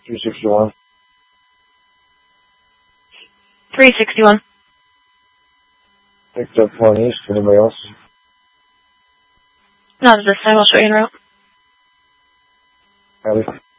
261. 361. Picked up 1 east. Anybody else? Not at this time. I'll show you en route. Copy.